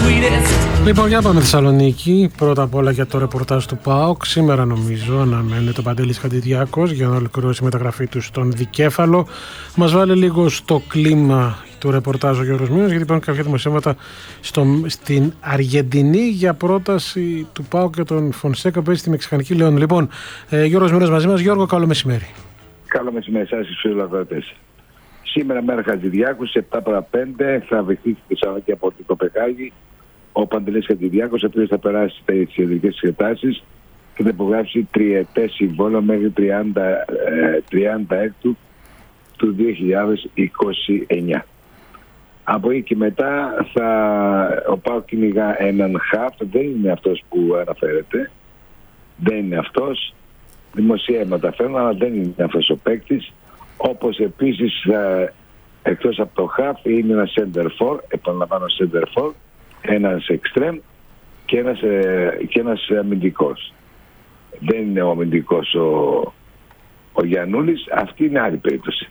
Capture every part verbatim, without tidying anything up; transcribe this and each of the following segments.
Λοιπόν, για πάμε Θεσσαλονίκη. Πρώτα απ' όλα για το ρεπορτάζ του ΠΑΟΚ. Σήμερα νομίζω αναμένεται ο Παντελής Χατζηδιάκος για να ολοκληρώσει η μεταγραφή του στον Δικέφαλο. Μας βάλει λίγο στο κλίμα του ρεπορτάζ ο Γιώργος Μήνας, γιατί υπάρχουν κάποια δημοσιεύματα στο, στην Αργεντινή για πρόταση του ΠΑΟΚ για τον Φονσέκα που παίζει στη Μεξικανική Λεόν. Λοιπόν, ε, Γιώργος Μήνας μαζί μας. Γιώργο, καλό μεσημέρι. Καλό μεσημέρι σας στους φιλοακροατές. Σήμερα μέρα Χατζηδιάκου, σε επτά παρά πέντε, θα βρεθεί στη Θεσσαλονίκη από την Κοπεχάγη ο Παντελής Χατζηδιάκος, ο οποίος θα περάσει τις ιατρικές εξετάσεις και θα υπογράψει τριετές συμβόλαιο μέχρι τριάντα έκτου του δύο χιλιάδες είκοσι εννιά. Από εκεί και μετά θα, ο ΠΑΟΚ κυνηγά έναν χαφ, δεν είναι αυτός που αναφέρεται, δεν είναι αυτός, δημοσιεύματα φέρνουν, αλλά δεν είναι αυτός ο παίκτης. Όπως επίσης θα, εκτός από το χαφ είναι ένα center for, επαναλαμβάνω center for, ένας extreme και ένας, και ένας αμυντικός. Δεν είναι ο αμυντικός ο, ο Γιαννούλης, αυτή είναι άλλη περίπτωση.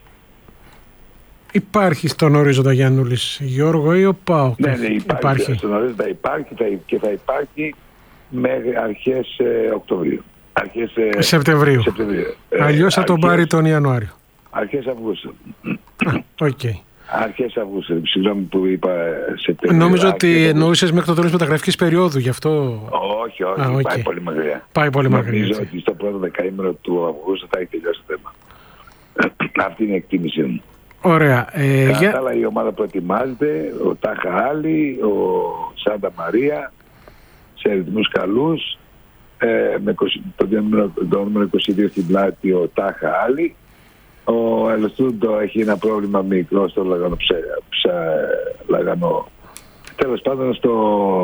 Υπάρχει στον ορίζοντα Γιαννούλης, Γιώργο, ή ο ΠΑΟΚ? Ναι, ναι, υπάρχει, υπάρχει. Στον ορίζοντα υπάρχει θα, και θα υπάρχει μέχρι αρχές ε, Οκτωβρίου. Αρχές ε, Σεπτεμβρίου. Σεπτεμβρίου. Αλλιώς θα αρχές, τον πάρει τον Ιανουάριο. Αρχές Αυγούστου. Οκ. Okay. Αρχές Αυγούστου, συγγνώμη που είπα Σεπτεμβρίου. Νόμιζα ότι εννοούσες μέχρι το τέλος της μεταγραφικής περίοδου, γι' αυτό. Όχι, όχι, Α, okay. πάει πολύ μακριά. Πάει πολύ μακριά. Νομίζω ότι στο πρώτο δεκαήμερο του Αυγούστου θα έχει τελειώσει το θέμα. Αυτή είναι η εκτίμησή μου. Ωραία. Ε, Κατά για... άλλα η ομάδα προετοιμάζεται, ο Τάχα Άλλη, ο Σάντα Μαρία, σε αριθμούς καλούς, ε, με το νούμερο είκοσι δύο στην πλάτη ο Τάχα Άλλη. Ο Ελστούντο έχει ένα πρόβλημα μικρό στο λαγανό, ψε, ψα, λαγανό. Τέλος πάντων στο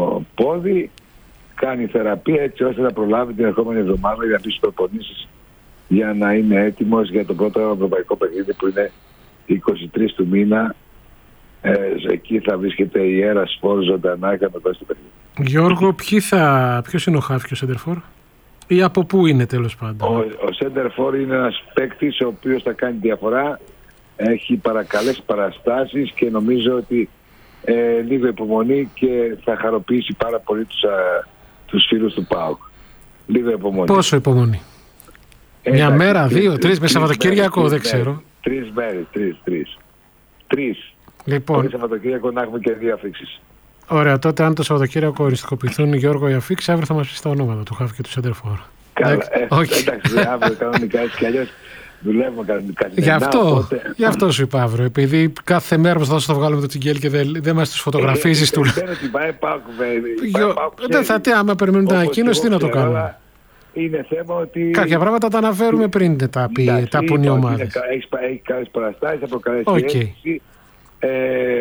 πόδι, κάνει θεραπεία έτσι ώστε να προλάβει την ερχόμενη εβδομάδα για να πει προπονήσεις για να είναι έτοιμος για το πρώτο ευρωπαϊκό παιχνίδι που είναι είκοσι τρεις του μήνα. Ε, εκεί θα βρίσκεται η Αέρα Σπορ ζωντανά και να δώσει το παιχνίδι. Γιώργο, θα... ποιος είναι ο χαφ και ο σέντερφορ? Ή από πού είναι τέλος πάντων? Ο, ο σέντερφορ είναι ένας παίκτης ο οποίος θα κάνει διαφορά. Έχει παρακαλέσει παραστάσεις και νομίζω ότι ε, λίγο υπομονή και θα χαροποιήσει πάρα πολύ τους, α, τους φίλους του ΠΑΟΚ. Λίγο υπομονή. Πόσο υπομονή? Ε, Μια εντάξει, μέρα, τρεις, δύο, τρεις, τρεις με Σαββατοκύριακο, τρεις, δεν ξέρω. Τρεις μέρες, τρεις, τρεις. Τρεις. Λοιπόν. Το Σαββατοκύριακο να έχουμε και δύο αφήξεις. Ωραία, τότε αν το Σαββατοκύριακο οριστικοποιηθούν, Γιώργο, οι αφήξεις, αύριο θα μας πεις τα ονόματα του χαφ και του σέντερφορ. Καλά, ε, okay. εντάξει, αύριο κανονικά έτσι κι αλλιώς δουλεύουμε κανονικά. Γι' αυτό, οπότε... γι' αυτό σου είπα αύριο, επειδή κάθε μέρα μας θα το βγάλουμε το τσιγκέλ και δεν, δεν μας τις φωτογραφίσεις του. Δεν ότι πάει ΠΑΟΚ, δεν θα τι, άμα περιμένουν την ανακοίνωση, τι να το κάνουμε. Είναι θέμα ότι... Κάποια πράγματα τα αναφέρουμε πριν τα, πει, εντάξει, τα πουν οι ομάδες. Έχει, έχει καλές παραστάσεις, θα προκαλέσει okay. αίσθηση, ε,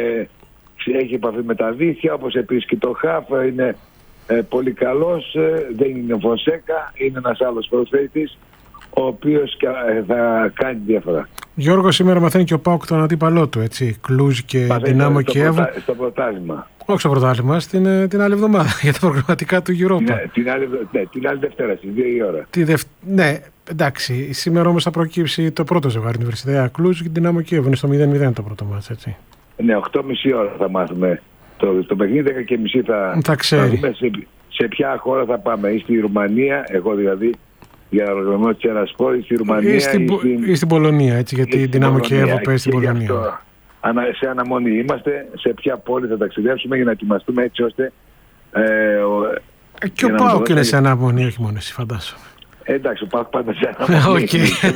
έχει επαφή με τα δίχτυα, όπως επίσης και το χαφ είναι ε, πολύ καλός, ε, δεν είναι ο Φονσέκα, είναι ένας άλλος προσφέρητης, ο οποίος ε, θα κάνει τη διαφορά. Γιώργο, σήμερα μαθαίνει και ο ΠΑΟΚ τον αντίπαλό του, έτσι, Κλούζ και Δυνάμο Κιέβου. Στο πρωτάθλημα. Όχι στο πρωτάθλημα, στην, την άλλη εβδομάδα για τα προγραμματικά του Europa. Ναι, την άλλη, ναι, την άλλη Δευτέρα στις δύο η ώρα. Τη δευ... Ναι, εντάξει. Σήμερα όμως θα προκύψει το πρώτο ζευγάρι, την Universidad Κλούζ και την Δυνάμο Κιέβου. Είναι στο μηδέν μηδέν το πρώτο μάτς, έτσι. Ναι, οκτώ και μισή ώρα θα μάθουμε. Το, το παιχνίδι δέκα και μισή θα, θα ξέρει. Θα δούμε σε, σε ποια χώρα θα πάμε. Ή στη Ρουμανία, εγώ δηλαδή, για να οργανώσω τη Αέρα Σπορ, ή στη Ρουμανία ή στην, ή στην... Ή στην Πολωνία, έτσι, γιατί η Δυνάμο Κιέβου παίζει στην Πολωνία. Αυτό, σε αναμονή είμαστε, σε ποια πόλη θα ταξιδέψουμε για να ετοιμαστούμε έτσι ώστε... Ε, ο, και ο ΠΑΟΚ είναι σε αναμονή, όχι μόνο εσύ, φαντάζομαι. Ε, εντάξει, ο ΠΑΟΚ πάντα σε αναμονή. Okay.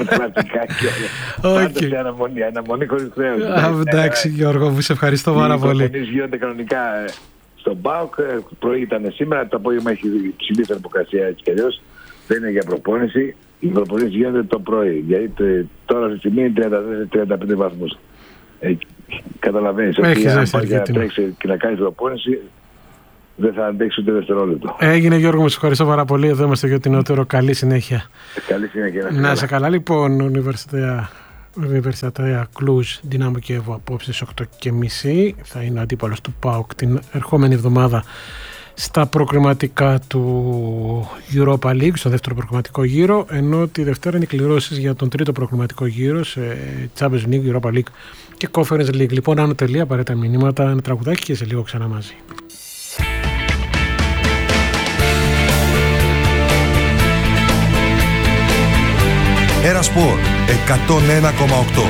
Πάντα σε αναμονή, αναμονή χωρίς χρέος. Εντάξει, Γιώργο, μου σε ευχαριστώ πάρα πολύ. Οι προπονήσεις γίνονται κανονικά στον ΠΑΟΚ, πρωί ήταν σήμερα, το απόγευμα έχει υψηλή θερμοκρασία έτσι κι αλλιώς. Δεν είναι για προπόνηση, οι προπονήσεις γίνονται το πρωί. Γιατί τώρα στη στιγμή είναι τριάντα τέσσερα με τριάντα πέντε βαθμούς. Ε, καταλαβαίνεις ότι αν πάει να τρέξει και να κάνει προπόνηση δεν θα αντέξει ούτε δευτερόλεπτο. Έγινε, Γιώργο, μου σε ευχαριστώ πάρα πολύ. Εδώ είμαστε για την νεότερο. Καλή συνέχεια. Καλή συνέχεια. Να είσαι καλά. Λοιπόν, Universidad Cluj, Δυνάμο Κιέβου απόψε στις οκτώ και μισή. Θα είναι ο αντίπαλος του ΠΑΟΚ την ερχόμενη εβδομάδα στα προκριματικά του Europa League, στο δεύτερο προκριματικό γύρο, ενώ τη Δευτέρα είναι οι κληρώσεις για τον τρίτο προκριματικό γύρο σε Champions League, Europa League και Conference League. Λοιπόν, άνω τελεία, απαραίτητα μηνύματα, ένα τραγουδάκι και σε λίγο ξανά μαζί. Ερασπορ εκατόν ένα κόμμα οκτώ.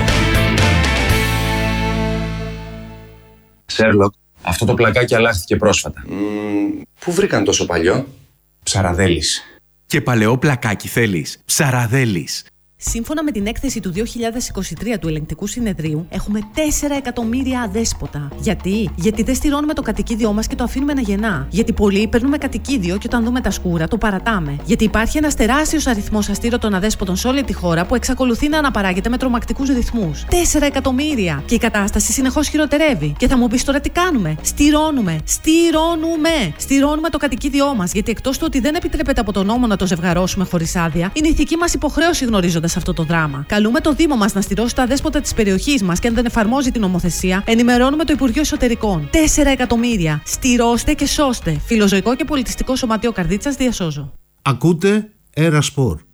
Σέρλοκ, αυτό το πλακάκι αλλάχθηκε πρόσφατα. Mm, πού βρήκαν τόσο παλιό? Ψαραδέλης. Και παλαιό πλακάκι θέλεις? Ψαραδέλης. Σύμφωνα με την έκθεση του δύο χιλιάδες είκοσι τρία του Ελεγκτικού Συνεδρίου, έχουμε τέσσερα εκατομμύρια αδέσποτα. Γιατί? Γιατί δεν στηρώνουμε το κατοικίδιό μας και το αφήνουμε να γεννά. Γιατί πολλοί παίρνουμε κατοικίδιο και όταν δούμε τα σκούρα το παρατάμε. Γιατί υπάρχει ένας τεράστιος αριθμός αστήρωτων αδέσποτων σε όλη τη χώρα που εξακολουθεί να αναπαράγεται με τρομακτικούς ρυθμούς. τέσσερα εκατομμύρια! Και η κατάσταση συνεχώς χειροτερεύει. Και θα μου πεις τώρα τι κάνουμε? Στηρώνουμε! Στηρώνουμε! Στηρώνουμε το κατοικίδιό μας. Γιατί εκτός του ότι δεν επιτρέπεται από τον νόμο να το ζευγαρώσουμε χωρίς άδεια, είναι ηθική μας υποχρέωση γνωρίζοντας αυτό το δράμα. Καλούμε το Δήμο μας να στηρώσει τα αδέσποτα της περιοχής μας και αν δεν εφαρμόζει την νομοθεσία, ενημερώνουμε το Υπουργείο Εσωτερικών. τέσσερα εκατομμύρια! Στηρώστε και σώστε! Φιλοζωικό και πολιτιστικό σωματείο Καρδίτσας, διασώζω. Ακούτε Ερασπορ.